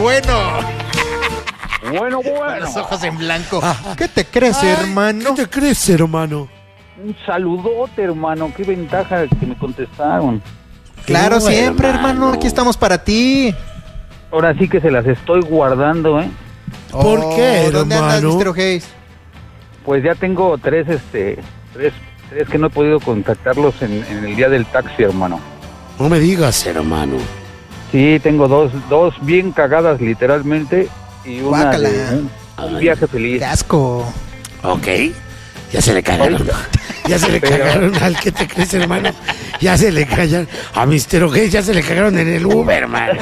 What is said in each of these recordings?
Bueno. Los ojos en blanco. ¿Qué te crees, hermano? ¿Qué te crees, hermano? Un saludote, hermano. Qué ventaja que me contestaron. Claro, siempre, hermano. Aquí estamos para ti. Ahora sí que se las estoy guardando, ¿eh? ¿Por qué, ¿Dónde andas, hermano? Mr. O'Hays? Pues ya tengo tres que no he podido contactarlos en el día del taxi, hermano. No me digas, hermano. Sí, tengo dos bien cagadas literalmente y una Guácala. de un viaje feliz. ¡Qué asco! Ok. Ya se le cagaron. Ya se le cagaron al que te crees, hermano. Ya se le cagaron. A Mr. O'Hays ya se le cagaron en el Uber, hermano.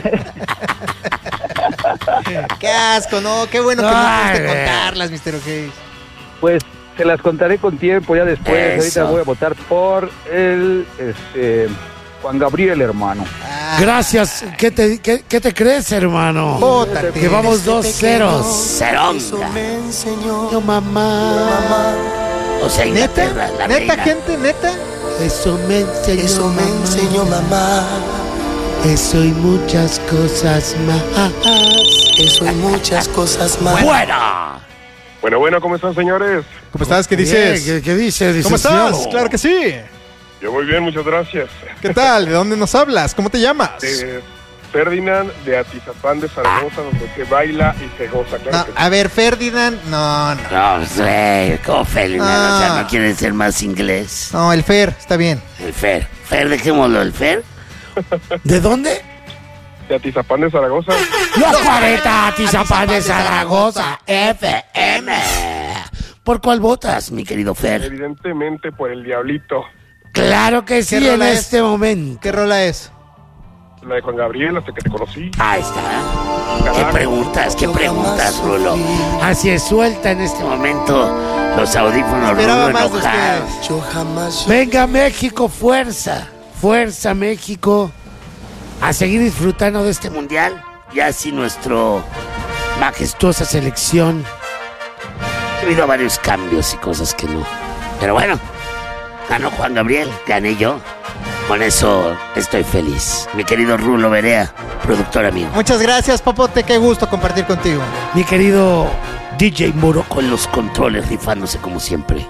¡Qué asco! No, qué bueno que no Ay, pudiste güey. contarlas, Mr. O'Hays. Pues se las contaré con tiempo ya después. Eso. Ahorita voy a votar por el Juan Gabriel, hermano. Gracias. ¿Qué te crees, hermano? Bótate. Que vamos 2-0. Seronga. Me enseñó Yo, mamá. O sea, ¿Neta? Inglaterra, la ¿Neta, reina. gente? ¿Neta? Eso me enseñó, mamá. Eso y muchas cosas más. Eso y muchas cosas más. ¡Fuera! Bueno, ¿cómo están, señores? ¿Cómo estás? ¿Qué dices? Bien, ¿Qué dices? ¿Cómo licenciado? estás? Claro que sí. Yo muy bien, muchas gracias. ¿Qué tal? ¿De dónde nos hablas? ¿Cómo te llamas? Ferdinand de Atizapán de Zaragoza, donde se baila y se goza. Claro No, que sí. a ver, Ferdinand. No. No, güey, como Ferdinand, Ah. o sea, no quiere ser más inglés. No, el Fer, está bien. El Fer. ¿Fer dejémoslo, el Fer? ¿De dónde? De Atizapán de Zaragoza. Los 40 Atizapán de Zaragoza, FM. ¿Por cuál votas, mi querido Fer? Evidentemente por el Diablito. Claro que sí, ¿Qué en rola es? este momento. ¿Qué rola es? La de Juan Gabriel, hasta que te conocí. Ahí está. Carajo. Qué preguntas, Rulo. Así es, suelta en este momento los audífonos, Esperaba Rulo, más de enojado. ustedes. Yo jamás. Venga, México, fuerza. Fuerza, México. A seguir disfrutando de este mundial. Ya así nuestro majestuosa selección. Ha habido varios cambios y cosas que no. Pero bueno, ganó Juan Gabriel, gané yo. Con eso estoy feliz. Mi querido Rulo Berea, productor amigo. Muchas gracias, Popote. Qué gusto compartir contigo. Mi querido DJ Moro con los controles rifándose como siempre.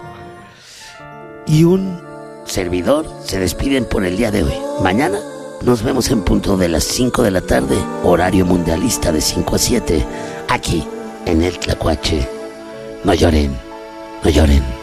Y un servidor se despiden por el día de hoy. Mañana nos vemos en punto de las 5 de la tarde, horario mundialista de 5 a 7, aquí en el Tlacuache. No lloren, no lloren.